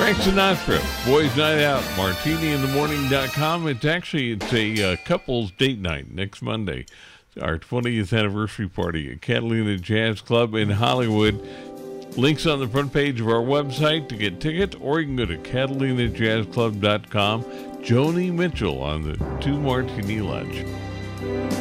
Frank Sinatra, Boys Night Out, martiniinthemorning.com. It's a couples date night next Monday. Our 20th anniversary party at Catalina Jazz Club in Hollywood. Links on the front page of our website to get tickets, or you can go to catalinajazzclub.com. Joni Mitchell on the 2 Martini Lunch.